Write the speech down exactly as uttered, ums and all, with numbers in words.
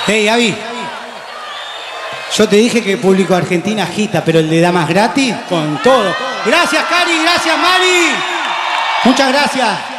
Hey, Avi. Yo te dije que el público de Argentina agita, pero el de damas gratis, con todo. Gracias, Cari. Gracias, Mari. Muchas gracias.